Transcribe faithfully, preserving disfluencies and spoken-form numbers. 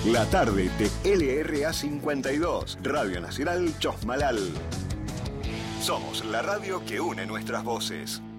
La tarde de L R A cincuenta y dos, Radio Nacional Chosmalal. Somos la radio que une nuestras voces.